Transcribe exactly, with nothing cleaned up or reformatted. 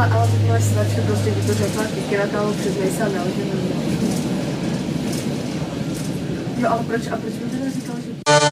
ale moje starší prostě by to řekla, díky na kávu přiznej se a nelži. Jo, ale proč, a proč mi to neříkal, že...